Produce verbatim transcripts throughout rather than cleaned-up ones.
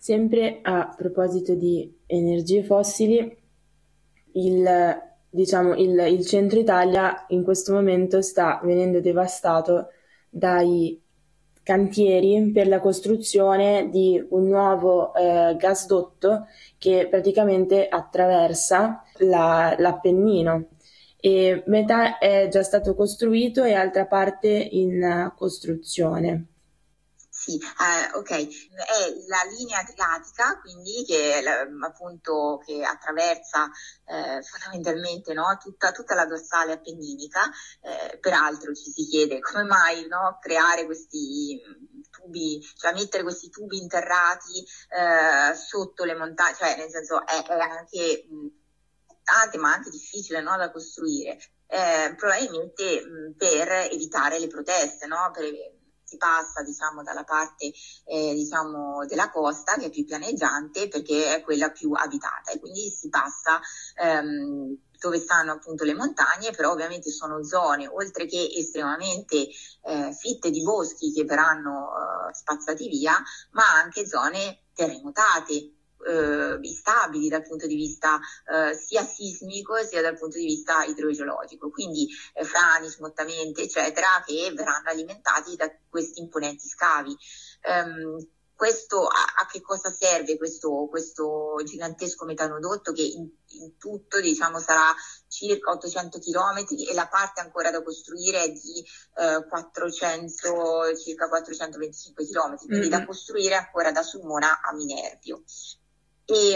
Sempre a proposito di energie fossili, il, diciamo, il, il centro Italia in questo momento sta venendo devastato dai cantieri per la costruzione di un nuovo eh, gasdotto che praticamente attraversa la, l'Appennino, e metà è già stato costruito e altra parte in uh, costruzione. Sì, eh, ok, è la linea adriatica, quindi che è la, appunto che attraversa eh, fondamentalmente, no, tutta, tutta la dorsale appenninica. Eh, peraltro ci si chiede come mai, no, creare questi tubi, cioè mettere questi tubi interrati eh, sotto le montagne, cioè nel senso è, è anche importante ma anche difficile, no, da costruire, eh, probabilmente mh, per evitare le proteste, no, per, si passa, diciamo, dalla parte eh, diciamo della costa, che è più pianeggiante perché è quella più abitata, e quindi si passa ehm, dove stanno appunto le montagne, però ovviamente sono zone, oltre che estremamente eh, fitte di boschi che verranno eh, spazzati via, ma anche zone terremotate, eh, instabili dal punto di vista eh, sia sismico sia dal punto di vista idrogeologico, quindi eh, frane, smottamenti eccetera, che verranno alimentati da questi imponenti scavi. Um, questo a, a che cosa serve questo, questo gigantesco metanodotto che in, in tutto, diciamo, sarà circa ottocento chilometri, e la parte ancora da costruire è di eh, quattrocento, circa quattrocentoventicinque chilometri, quindi mm-hmm. da costruire ancora da Sulmona a Minerbio. E,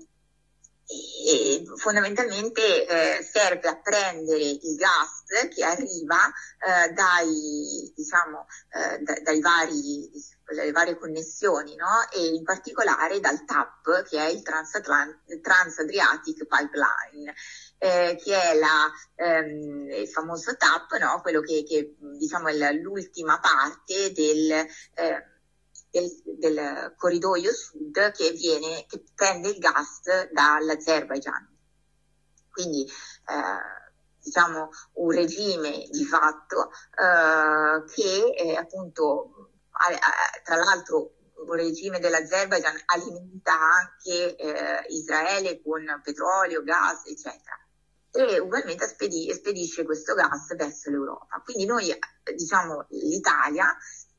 e fondamentalmente eh, serve a prendere il gas che arriva eh, dai, diciamo, eh, da, dai vari, le varie connessioni, no? E in particolare dal T A P, che è il Trans-Adriatic Pipeline, eh, che è la, ehm, il famoso T A P, no? Quello che, che diciamo è l'ultima parte del eh, Del, del corridoio sud che viene, che prende il gas dall'Azerbaigian. Quindi eh, diciamo un regime di fatto eh, che eh, appunto eh, tra l'altro un regime dell'Azerbaigian alimenta anche eh, Israele con petrolio, gas eccetera, e ugualmente spedi- spedisce questo gas verso l'Europa. Quindi noi, diciamo, l'Italia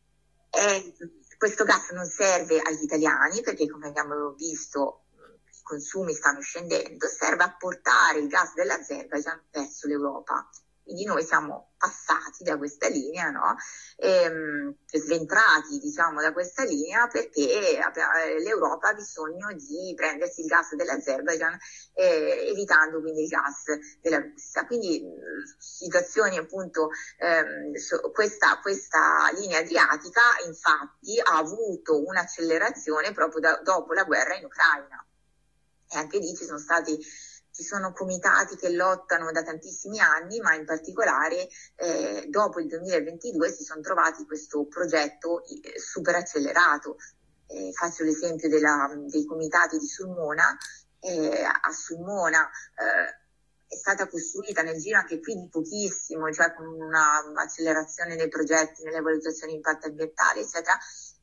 è, questo gas non serve agli italiani perché, come abbiamo visto, i consumi stanno scendendo, serve a portare il gas dell'Azerbaigian verso l'Europa. Quindi noi siamo passati da questa linea, no? Ehm, sventrati, diciamo, da questa linea perché l'Europa ha bisogno di prendersi il gas dell'Azerbaigian, eh, evitando quindi il gas della Russia. Quindi situazioni appunto, ehm, so, questa, questa linea adriatica infatti ha avuto un'accelerazione proprio da, dopo la guerra in Ucraina, e anche lì ci sono stati Ci sono comitati che lottano da tantissimi anni, ma in particolare eh, dopo il duemilaventidue si sono trovati questo progetto eh, super accelerato. Eh, faccio l'esempio della, dei comitati di Sulmona. Eh, a Sulmona eh, è stata costruita nel giro anche qui di pochissimo, cioè con una accelerazione dei progetti, nelle valutazioni di impatto ambientale, eccetera,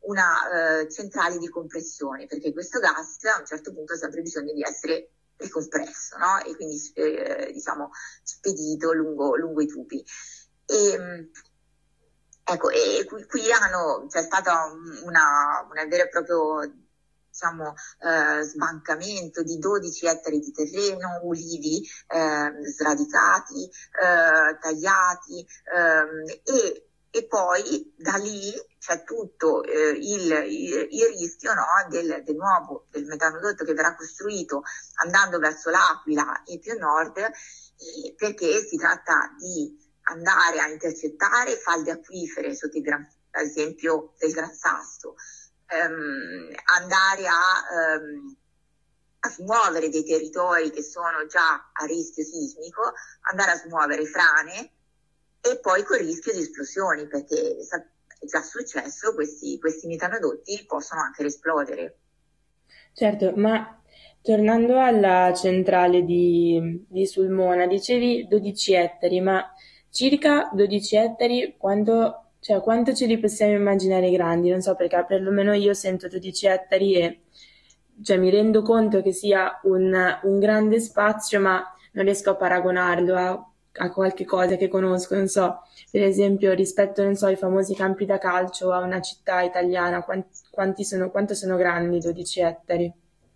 una eh, centrale di compressione, perché questo gas a un certo punto ha sempre bisogno di essere ricompresso, no? E quindi eh, diciamo spedito lungo, lungo i tubi. E, ecco, e qui, qui hanno, c'è stata una, una vera e proprio, diciamo, eh, sbancamento di dodici ettari di terreno, ulivi eh, sradicati, eh, tagliati, eh, e E poi da lì c'è tutto eh, il, il, il rischio, no, del, del nuovo del metanodotto che verrà costruito andando verso l'Aquila e più a nord, eh, perché si tratta di andare a intercettare falde acquifere sotto il Gran, ad esempio del Gran Sasso, ehm, andare a, ehm, a smuovere dei territori che sono già a rischio sismico, andare a smuovere frane, e poi con rischio di esplosioni, perché è già successo, questi, questi metanodotti possono anche esplodere. Certo, ma tornando alla centrale di, di Sulmona, dicevi dodici ettari, ma circa dodici ettari quanto, Cioè, quanto ce li possiamo immaginare grandi? Non so, perché perlomeno io sento dodici ettari e cioè, mi rendo conto che sia un, un grande spazio, ma non riesco a paragonarlo a, a qualche cosa che conosco, non so, per esempio rispetto, non so, ai famosi campi da calcio a una città italiana, quanti, quanti sono, quanto sono grandi dodici ettari?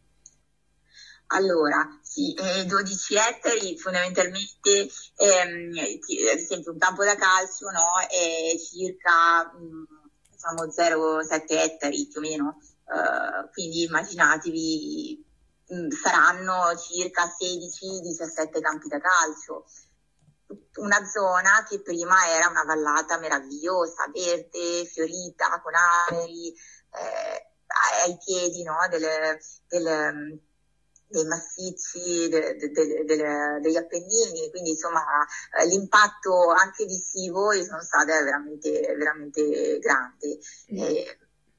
Allora, sì, eh, dodici ettari fondamentalmente, ehm, ti- ad esempio un campo da calcio, no, è circa, mh, diciamo, zero virgola sette ettari più o meno. Eh, quindi immaginatevi, mh, saranno circa sedici diciassette campi da calcio. Una zona che prima era una vallata meravigliosa, verde, fiorita, con alberi, eh, ai piedi, no, delle, delle, dei massicci de, de, de, de, degli Appennini, quindi insomma eh, l'impatto anche visivo di Sono Stata è veramente, veramente grande. E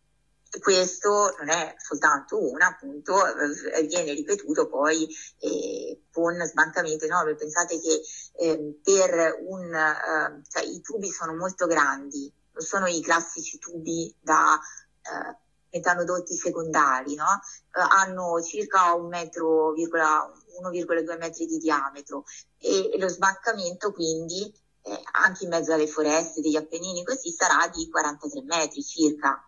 questo non è soltanto una, appunto, eh, viene ripetuto poi eh, con sbancamenti enormi. Pensate che eh, per un, eh, cioè, i tubi sono molto grandi, non sono i classici tubi da eh, metanodotti secondari, no? Eh, hanno circa un metro, uno virgola due metri di diametro e, e lo sbancamento quindi eh, anche in mezzo alle foreste degli Appennini così sarà di quarantatré metri circa,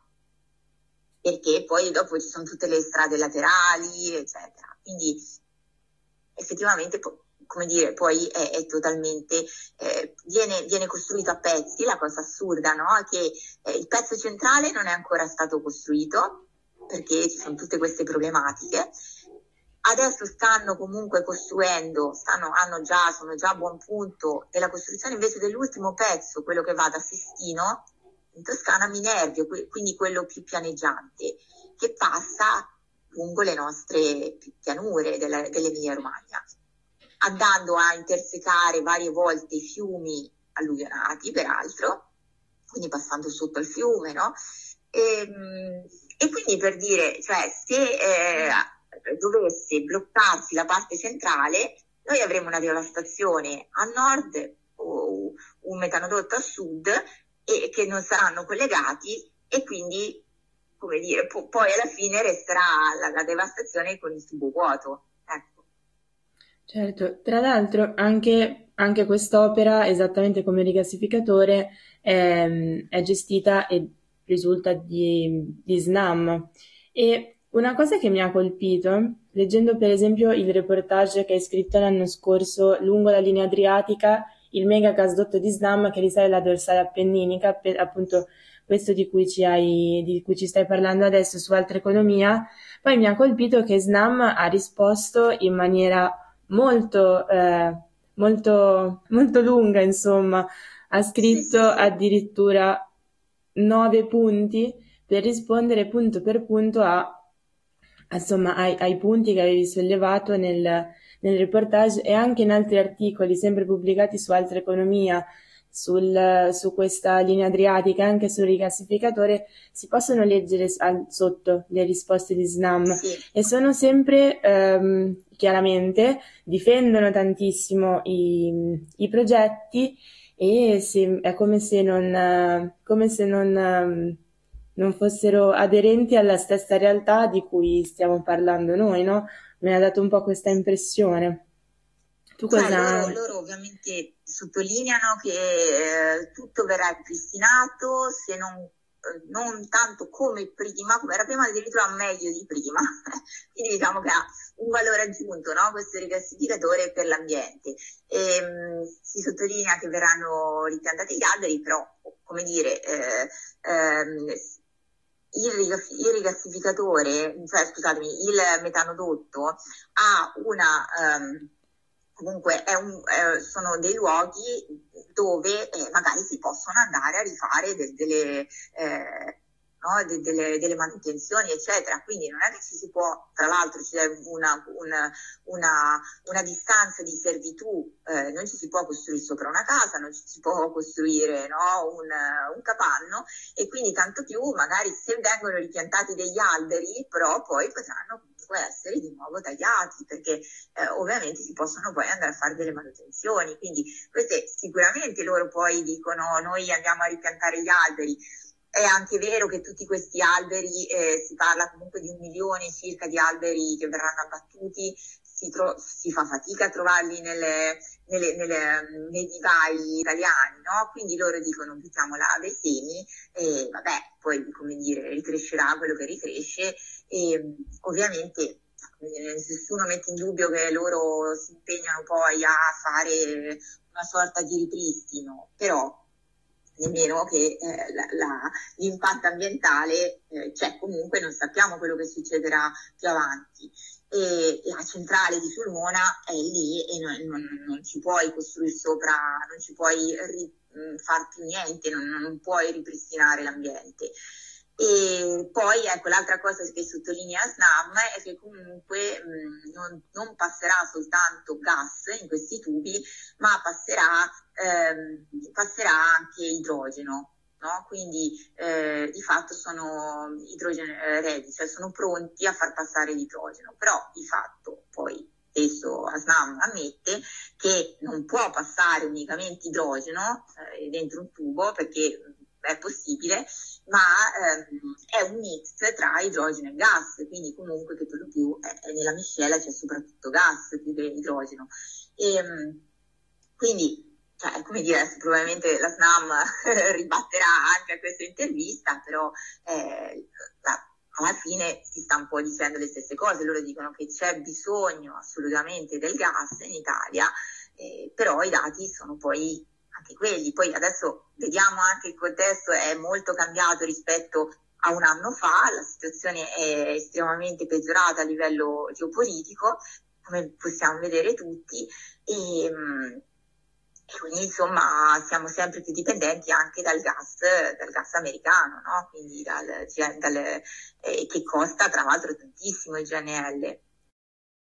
perché poi dopo ci sono tutte le strade laterali, eccetera. Quindi effettivamente, come dire, poi è, è totalmente, eh, viene, viene costruito a pezzi, la cosa assurda, no? Che eh, il pezzo centrale non è ancora stato costruito, perché ci sono tutte queste problematiche. Adesso stanno comunque costruendo, stanno, hanno già, sono già a buon punto della costruzione invece dell'ultimo pezzo, quello che va da Sestino in Toscana a Minervio, quindi quello più pianeggiante, che passa lungo le nostre pianure della, dell'Emilia Romagna, andando a intersecare varie volte i fiumi alluvionati, peraltro, quindi passando sotto il fiume, no? E, e quindi per dire, cioè, se eh, dovesse bloccarsi la parte centrale, noi avremo una devastazione a nord o un metanodotto a sud e che non saranno collegati e quindi, come dire, po- poi alla fine resterà la, la devastazione con il tubo vuoto. Ecco. Certo, tra l'altro anche, anche quest'opera, esattamente come il rigassificatore, è, è gestita e risulta di, di SNAM. E una cosa che mi ha colpito, leggendo per esempio il reportage che hai scritto l'anno scorso lungo la linea adriatica, il mega gasdotto di SNAM che risale alla dorsale appenninica, per, appunto questo di cui ci hai, di cui ci stai parlando adesso su Altra Economia, poi mi ha colpito che SNAM ha risposto in maniera molto, eh, molto, molto lunga, insomma, ha scritto addirittura nove punti per rispondere punto per punto a, insomma, ai, ai punti che avevi sollevato nel, nel reportage e anche in altri articoli, sempre pubblicati su Altra Economia, sul, su questa linea adriatica, anche sul rigassificatore, si possono leggere al, sotto le risposte di SNAM Sì. e sono sempre, ehm, chiaramente, difendono tantissimo i, i progetti e se, è come se non, come se non, non fossero aderenti alla stessa realtà di cui stiamo parlando noi, no? Mi ha dato un po' questa impressione. Tu Cioè, cosa... loro, loro ovviamente sottolineano che eh, tutto verrà ripristinato, se non, eh, non tanto come prima, come era prima, addirittura meglio di prima. Quindi diciamo che ha un valore aggiunto, no? Questo rigassificatore per l'ambiente. E, mh, si sottolinea che verranno ripiantati gli alberi, però, come dire, eh, ehm, il, rigass- il rigassificatore, cioè scusatemi, il metanodotto ha una... Um, comunque è un, eh, sono dei luoghi dove eh, magari si possono andare a rifare de- delle, eh, no, de- delle, delle manutenzioni, eccetera. Quindi non è che ci si può, tra l'altro c'è una, una, una, una distanza di servitù, eh, non ci si può costruire sopra una casa, non ci si può costruire, no, un, un capanno, e quindi tanto più magari se vengono ripiantati degli alberi, però poi potranno poi essere di nuovo tagliati, perché eh, ovviamente si possono poi andare a fare delle manutenzioni. Quindi queste sicuramente loro poi dicono noi andiamo a ripiantare gli alberi. È anche vero che tutti questi alberi, eh, si parla comunque di un milione circa di alberi che verranno abbattuti, si, tro- si fa fatica a trovarli nelle, nelle, nelle, nei vivai italiani, no? Quindi loro dicono buttiamo là dei semi e vabbè, poi come dire, ricrescerà quello che ricresce e ovviamente nessuno mette in dubbio che loro si impegnano poi a fare una sorta di ripristino, però nemmeno che eh, la, la, l'impatto ambientale eh, c'è comunque, non sappiamo quello che succederà più avanti. E la centrale di Sulmona è lì e non, non, non ci puoi costruire sopra, non ci puoi ri, far più niente, non, non puoi ripristinare l'ambiente. E poi ecco l'altra cosa che sottolinea SNAM è che comunque mh, non, non passerà soltanto gas in questi tubi, ma passerà, ehm, passerà anche idrogeno, no? Quindi eh, di fatto sono idrogeno eh, ready, cioè sono pronti a far passare l'idrogeno, però di fatto poi stesso SNAM ammette che non può passare unicamente idrogeno eh, dentro un tubo perché è possibile, ma ehm, è un mix tra idrogeno e gas, quindi comunque che per lo più eh, nella miscela c'è soprattutto gas più che idrogeno. E, quindi, cioè, come dire, probabilmente la SNAM ribatterà anche a questa intervista, però eh, la, alla fine si sta un po' dicendo le stesse cose. Loro dicono che c'è bisogno assolutamente del gas in Italia, eh, però i dati sono poi anche quelli. Poi adesso vediamo anche il contesto è molto cambiato rispetto a un anno fa, la situazione è estremamente peggiorata a livello geopolitico, come possiamo vedere tutti, e, e quindi insomma siamo sempre più dipendenti anche dal gas, dal gas americano, no? Quindi dal, dal, eh, che costa tra l'altro tantissimo il G N L.